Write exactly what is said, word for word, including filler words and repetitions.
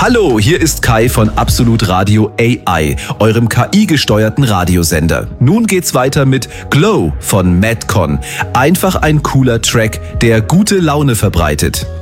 Hallo, hier ist Kai von Absolut Radio A I, eurem K I-gesteuerten Radiosender. Nun geht's weiter mit Glow von Madcon. Einfach ein cooler Track, der gute Laune verbreitet.